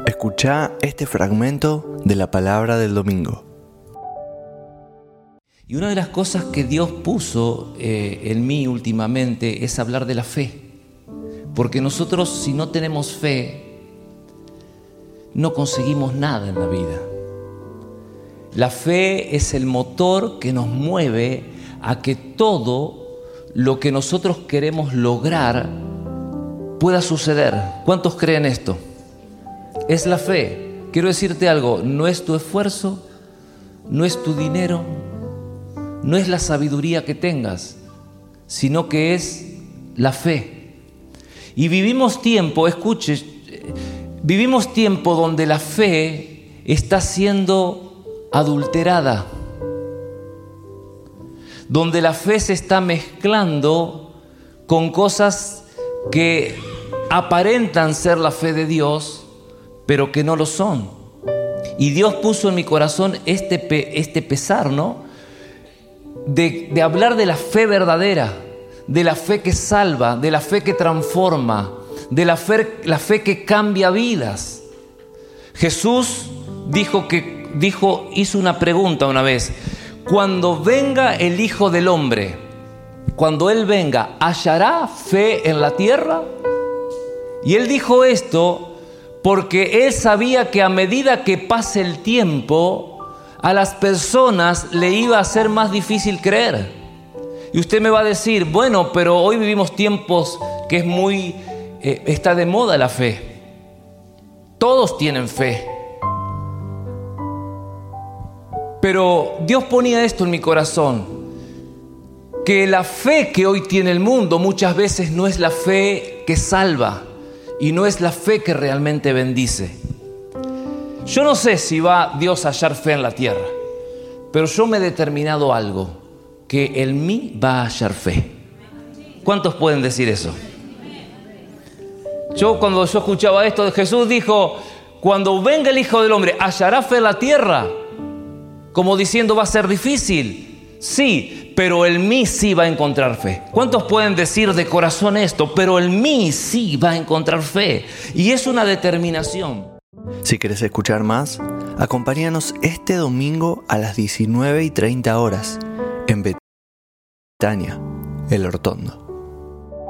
Escuchá este fragmento de la palabra del domingo. Y una de las cosas que Dios puso en mí últimamente es hablar de la fe. Porque nosotros, si no tenemos fe, no conseguimos nada en la vida. La fe es el motor que nos mueve a que todo lo que nosotros queremos lograr pueda suceder. ¿Cuántos creen esto? Es la fe. Quiero decirte algo, no es tu esfuerzo, no es tu dinero, no es la sabiduría que tengas, sino que es la fe. Y vivimos tiempo, vivimos tiempo donde la fe está siendo adulterada, donde la fe se está mezclando con cosas que aparentan ser la fe de Dios, pero que no lo son. Y Dios puso en mi corazón este pesar, ¿no? De hablar de la fe verdadera, de la fe que salva, de la fe que transforma, de la fe que cambia vidas. Jesús hizo una pregunta una vez: cuando venga el Hijo del Hombre, cuando Él venga, ¿hallará fe en la tierra? Y Él dijo esto porque Él sabía que a medida que pase el tiempo, a las personas le iba a ser más difícil creer. Y usted me va a decir, bueno, pero hoy vivimos tiempos que está de moda la fe. Todos tienen fe. Pero Dios ponía esto en mi corazón, que la fe que hoy tiene el mundo muchas veces no es la fe que salva y no es la fe que realmente bendice. Yo no sé si va Dios a hallar fe en la tierra, pero yo me he determinado algo, que en mí va a hallar fe. ¿Cuántos pueden decir eso? Cuando yo escuchaba esto, Jesús dijo, cuando venga el Hijo del Hombre, ¿hallará fe en la tierra? Como diciendo, va a ser difícil. Sí, pero en mí sí va a encontrar fe. ¿Cuántos pueden decir de corazón esto? Pero en mí sí va a encontrar fe. Y es una determinación. Si querés escuchar más, acompáñanos este domingo a las 19:30 horas en Betania, El Hortondo.